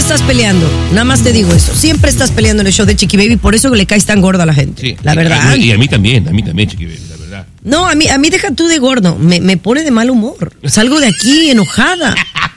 estás peleando, nada más te digo eso. Siempre estás peleando en el show de Chiqui Baby, por eso le caes tan gordo a la gente. Sí, la verdad. Y a mí también, Chiqui Baby, la verdad. No, a mí deja tú de gordo, me pone de mal humor. Salgo de aquí enojada.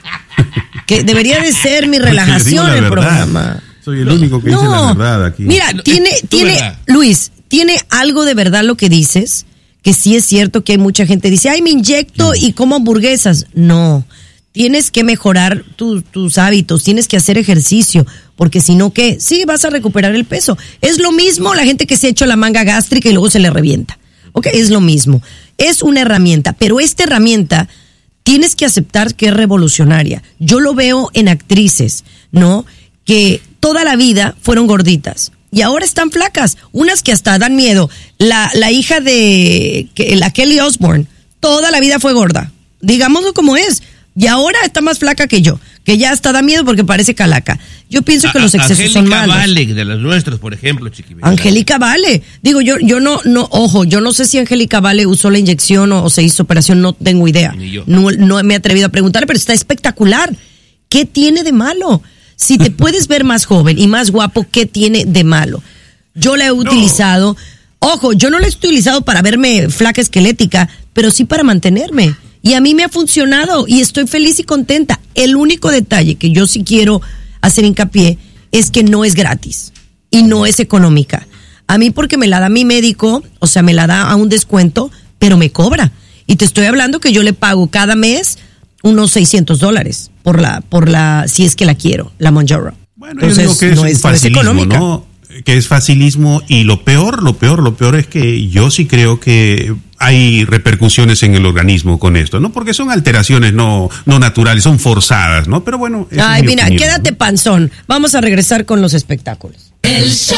Que debería de ser mi relajación el programa. Soy el único que dice la verdad aquí. Mira, tiene Luis, tiene algo de verdad lo que dices, que sí es cierto que hay mucha gente que dice, ay, me inyecto y como hamburguesas. No, tienes que mejorar tus hábitos, tienes que hacer ejercicio, porque si no, ¿qué? Sí, vas a recuperar el peso. Es lo mismo la gente que se ha hecho la manga gástrica y luego se le revienta. Ok, es lo mismo. Es una herramienta, pero esta herramienta tienes que aceptar que es revolucionaria. Yo lo veo en actrices, ¿no? Que toda la vida fueron gorditas y ahora están flacas. Unas que hasta dan miedo. La hija de la Kelly Osbourne, toda la vida fue gorda. Digámoslo como es. Y ahora está más flaca que yo, que ya hasta da miedo porque parece calaca. Yo pienso que los excesos son malos. Angélica Vale, de los nuestros, por ejemplo, Chiqui Baby. Angélica Vale. Digo, yo no, ojo, yo no sé si Angélica Vale usó la inyección o se hizo operación, no tengo idea. Ni yo. No me he atrevido a preguntarle, pero está espectacular. ¿Qué tiene de malo? Si te puedes ver más joven y más guapo, ¿qué tiene de malo? Yo la he utilizado. Ojo, yo no la he utilizado para verme flaca esquelética, pero sí para mantenerme. Y a mí me ha funcionado y estoy feliz y contenta. El único detalle que yo sí quiero hacer hincapié es que no es gratis y no es económica. A mí porque me la da mi médico, o sea, me la da a un descuento, pero me cobra. Y te estoy hablando que yo le pago cada mes unos $600 por la, si es que la quiero, la Mounjaro. Bueno, entonces, yo digo que es un facilismo, ¿no? Que es facilismo y lo peor es que yo sí creo que hay repercusiones en el organismo con esto, ¿no? Porque son alteraciones no naturales, son forzadas, ¿no? Pero bueno. Ay, mira, opinión, quédate panzón. Vamos a regresar con los espectáculos.